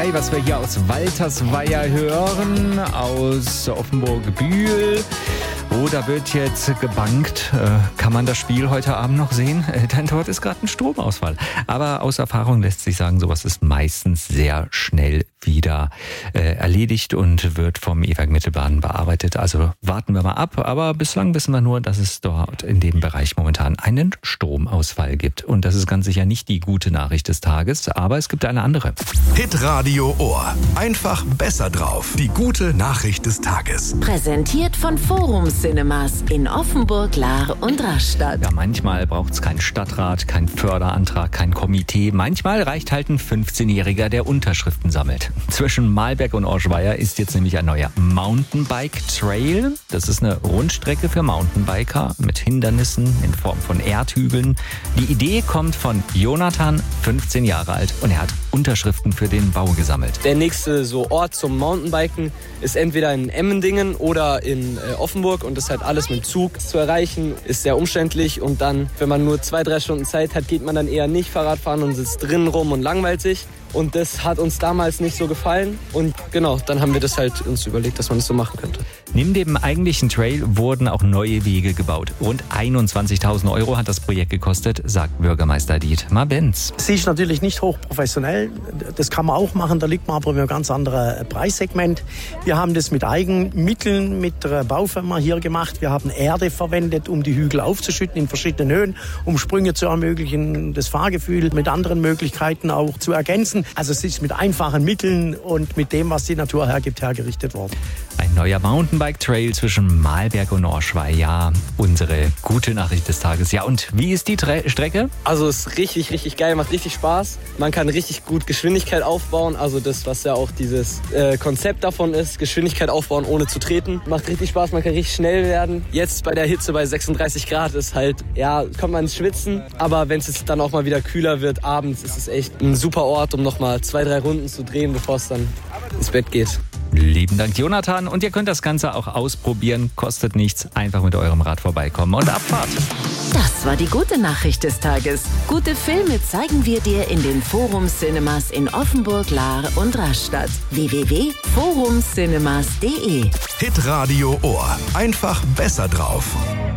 Eieiei, was wir hier aus Waltersweier hören, aus Offenburg-Bühl. Oh, da wird jetzt gebankt. Kann man das Spiel heute Abend noch sehen? Denn dort ist gerade ein Stromausfall. Aber aus Erfahrung lässt sich sagen, sowas ist meistens sehr schnell wieder erledigt und wird vom E-Werk Mittelbahn bearbeitet. Also warten wir mal ab. Aber bislang wissen wir nur, dass es dort in dem Bereich momentan einen Stromausfall gibt. Und das ist ganz sicher nicht die gute Nachricht des Tages, aber es gibt eine andere. Hitradio Ohr. Einfach besser drauf. Die gute Nachricht des Tages. Präsentiert von Forum Cinemas in Offenburg, Lahr und Rastatt. Ja, manchmal braucht es keinen Stadtrat, keinen Förderantrag, kein Komitee. Manchmal reicht halt ein 15-Jähriger, der Unterschriften sammelt. Zwischen Mahlberg und Orschweier ist jetzt nämlich ein neuer Mountainbike-Trail. Das ist eine Rundstrecke für Mountainbiker mit Hindernissen in Form von Erdhügeln. Die Idee kommt von Jonathan, 15 Jahre alt, und er hat Unterschriften für den Bau gesammelt. Der nächste so Ort zum Mountainbiken ist entweder in Emmendingen oder in Offenburg, und das ist halt alles mit Zug zu erreichen, ist sehr umständlich, und dann, wenn man nur 2-3 Stunden Zeit hat, geht man dann eher nicht Fahrrad fahren und sitzt drinnen rum und langweilt sich. Und das hat uns damals nicht so gefallen. Und genau, dann haben wir das halt uns überlegt, dass man das so machen könnte. Neben dem eigentlichen Trail wurden auch neue Wege gebaut. Rund 21.000 € hat das Projekt gekostet, sagt Bürgermeister Dietmar Benz. Sie ist natürlich nicht hochprofessionell. Das kann man auch machen, da liegt man aber in einem ganz anderen Preissegment. Wir haben das mit Eigenmitteln, mit der Baufirma hier gemacht. Wir haben Erde verwendet, um die Hügel aufzuschütten in verschiedenen Höhen, um Sprünge zu ermöglichen, das Fahrgefühl mit anderen Möglichkeiten auch zu ergänzen. Also es ist mit einfachen Mitteln und mit dem, was die Natur hergibt, hergerichtet worden. Ein neuer Mountainbike-Trail zwischen Mahlberg und Orschweier. Ja, unsere gute Nachricht des Tages. Ja, und wie ist die Strecke? Also es ist richtig, richtig geil, macht richtig Spaß. Man kann richtig gut Geschwindigkeit aufbauen. Also das, was ja auch dieses Konzept davon ist, Geschwindigkeit aufbauen, ohne zu treten. Macht richtig Spaß, man kann richtig schnell werden. Jetzt bei der Hitze bei 36 Grad ist halt, ja, kommt man ins Schwitzen. Aber wenn es jetzt dann auch mal wieder kühler wird, abends, ist es echt ein super Ort, um nochmal 2-3 Runden zu drehen, bevor es dann ins Bett geht. Lieben Dank, Jonathan. Und ihr könnt das Ganze auch ausprobieren. Kostet nichts. Einfach mit eurem Rad vorbeikommen und Abfahrt. Das war die gute Nachricht des Tages. Gute Filme zeigen wir dir in den Forum Cinemas in Offenburg, Lahr und Rastatt. www.forumcinemas.de. Hitradio Ohr. Einfach besser drauf.